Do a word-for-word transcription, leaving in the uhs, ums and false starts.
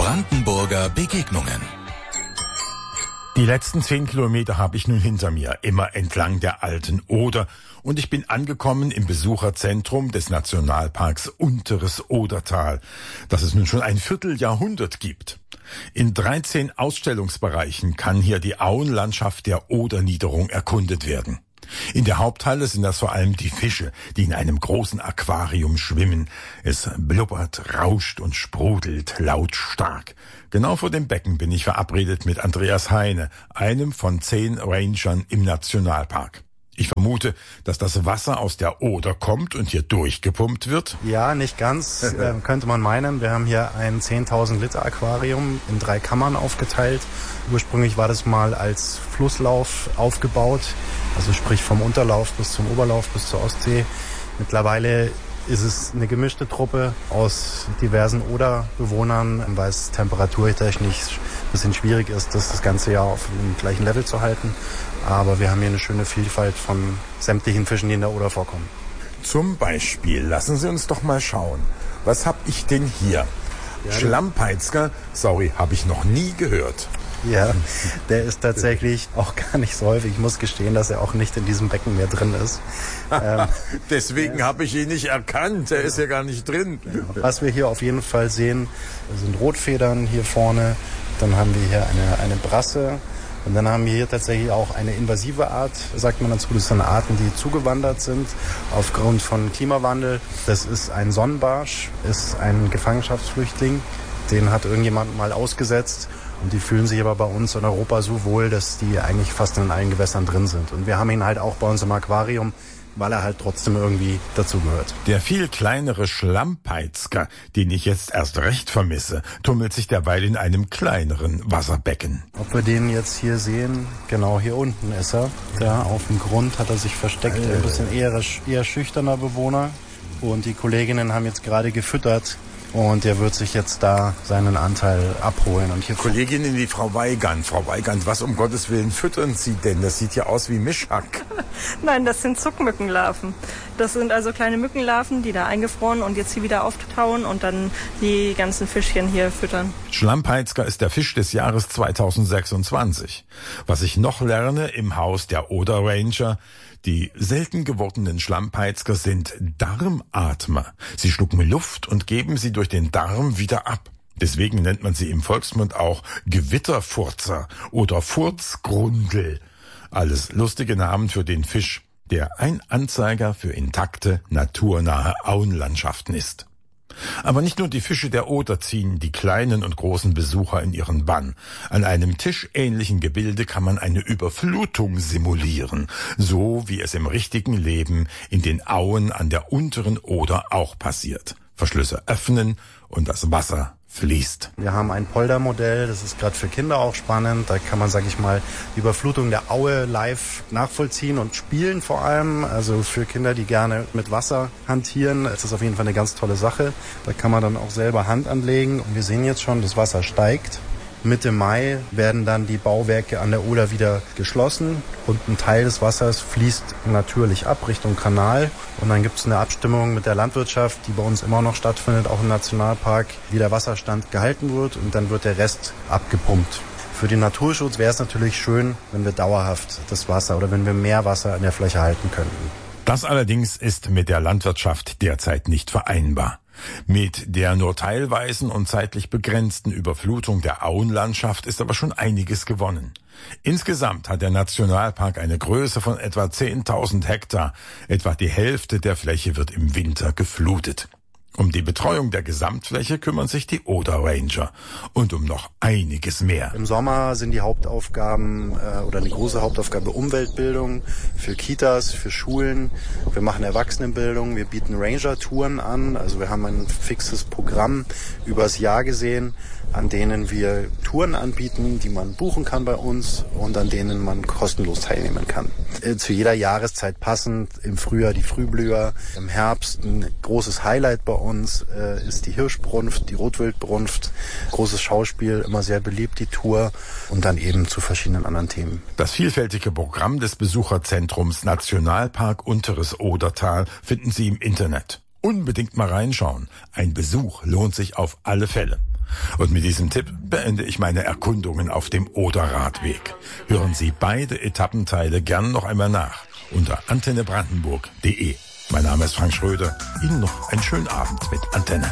Brandenburger Begegnungen. Die letzten zehn Kilometer habe ich nun hinter mir, immer entlang der alten Oder. Und ich bin angekommen im Besucherzentrum des Nationalparks Unteres Odertal, das es nun schon ein Vierteljahrhundert gibt. In dreizehn Ausstellungsbereichen kann hier die Auenlandschaft der Oderniederung erkundet werden. In der Haupthalle sind das vor allem die Fische, die in einem großen Aquarium schwimmen. Es blubbert, rauscht und sprudelt lautstark. Genau vor dem Becken bin ich verabredet mit Andreas Heine, einem von zehn Rangern im Nationalpark. Ich vermute, dass das Wasser aus der Oder kommt und hier durchgepumpt wird. Ja, nicht ganz, äh, könnte man meinen. Wir haben hier ein zehntausend Liter Aquarium in drei Kammern aufgeteilt. Ursprünglich war das mal als Flusslauf aufgebaut, also sprich vom Unterlauf bis zum Oberlauf bis zur Ostsee. Mittlerweile ist es eine gemischte Truppe aus diversen Oderbewohnern, weil es temperaturtechnisch ein bisschen schwierig ist, das das ganze Jahr auf dem gleichen Level zu halten. Aber wir haben hier eine schöne Vielfalt von sämtlichen Fischen, die in der Oder vorkommen. Zum Beispiel, lassen Sie uns doch mal schauen. Was habe ich denn hier? Ja, Schlammpeitzger, sorry, habe ich noch nie gehört. Ja, der ist tatsächlich auch gar nicht so häufig. Ich muss gestehen, dass er auch nicht in diesem Becken mehr drin ist. ähm, Deswegen habe ich ihn nicht erkannt. Er ist ja gar nicht drin. Was wir hier auf jeden Fall sehen, sind Rotfedern hier vorne. Dann haben wir hier eine, eine Brasse. Und dann haben wir hier tatsächlich auch eine invasive Art, sagt man dazu. Das sind Arten, die zugewandert sind aufgrund von Klimawandel. Das ist ein Sonnenbarsch, ist ein Gefangenschaftsflüchtling. Den hat irgendjemand mal ausgesetzt. Und die fühlen sich aber bei uns in Europa so wohl, dass die eigentlich fast in allen Gewässern drin sind. Und wir haben ihn halt auch bei uns im Aquarium, weil er halt trotzdem irgendwie dazugehört. Der viel kleinere Schlammpeitzger, den ich jetzt erst recht vermisse, tummelt sich derweil in einem kleineren Wasserbecken. Ob wir den jetzt hier sehen? Genau, hier unten ist er. Da auf dem Grund hat er sich versteckt. Äh. Ein bisschen eher, eher schüchterner Bewohner. Und die Kolleginnen haben jetzt gerade gefüttert. Und der wird sich jetzt da seinen Anteil abholen. Und hier Kollegin, die Frau Weigand. Frau Weigand, was um Gottes Willen füttern Sie denn? Das sieht ja aus wie Mischhack. Nein, das sind Zuckmückenlarven. Das sind also kleine Mückenlarven, die da eingefroren und jetzt hier wieder auftauen und dann die ganzen Fischchen hier füttern. Schlammpeitzger ist der Fisch des Jahres zweitausendsechsundzwanzig. Was ich noch lerne im Haus der Oder Ranger: Die selten gewordenen Schlammpeitzger sind Darmatmer. Sie schlucken Luft und geben sie durch den Darm wieder ab. Deswegen nennt man sie im Volksmund auch Gewitterfurzer oder Furzgrundel. Alles lustige Namen für den Fisch, der ein Anzeiger für intakte, naturnahe Auenlandschaften ist. Aber nicht nur die Fische der Oder ziehen die kleinen und großen Besucher in ihren Bann. An einem tischähnlichen Gebilde kann man eine Überflutung simulieren, so wie es im richtigen Leben in den Auen an der unteren Oder auch passiert. Verschlüsse öffnen und das Wasser fließt. Wir haben ein Poldermodell, das ist gerade für Kinder auch spannend. Da kann man, sag ich mal, die Überflutung der Aue live nachvollziehen und spielen vor allem. Also für Kinder, die gerne mit Wasser hantieren, ist das auf jeden Fall eine ganz tolle Sache. Da kann man dann auch selber Hand anlegen. Und wir sehen jetzt schon, das Wasser steigt. Mitte Mai werden dann die Bauwerke an der Oder wieder geschlossen und ein Teil des Wassers fließt natürlich ab Richtung Kanal. Und dann gibt es eine Abstimmung mit der Landwirtschaft, die bei uns immer noch stattfindet, auch im Nationalpark, wie der Wasserstand gehalten wird und dann wird der Rest abgepumpt. Für den Naturschutz wäre es natürlich schön, wenn wir dauerhaft das Wasser oder wenn wir mehr Wasser an der Fläche halten könnten. Das allerdings ist mit der Landwirtschaft derzeit nicht vereinbar. Mit der nur teilweisen und zeitlich begrenzten Überflutung der Auenlandschaft ist aber schon einiges gewonnen. Insgesamt hat der Nationalpark eine Größe von etwa zehntausend Hektar. Etwa die Hälfte der Fläche wird im Winter geflutet. Um die Betreuung der Gesamtfläche kümmern sich die Oder Ranger und um noch einiges mehr. Im Sommer sind die Hauptaufgaben äh, oder eine große Hauptaufgabe Umweltbildung für Kitas, für Schulen. Wir machen Erwachsenenbildung, wir bieten Ranger-Touren an. Also wir haben ein fixes Programm übers Jahr gesehen, an denen wir Touren anbieten, die man buchen kann bei uns und an denen man kostenlos teilnehmen kann. Äh, zu jeder Jahreszeit passend, im Frühjahr die Frühblüher, im Herbst ein großes Highlight bei uns äh, ist die Hirschbrunft, die Rotwildbrunft. Großes Schauspiel, immer sehr beliebt, die Tour und dann eben zu verschiedenen anderen Themen. Das vielfältige Programm des Besucherzentrums Nationalpark Unteres Odertal finden Sie im Internet. Unbedingt mal reinschauen. Ein Besuch lohnt sich auf alle Fälle. Und mit diesem Tipp beende ich meine Erkundungen auf dem Oder-Radweg. Hören Sie beide Etappenteile gern noch einmal nach unter antenne brandenburg punkt de. Mein Name ist Frank Schröder. Ihnen noch einen schönen Abend mit Antenne.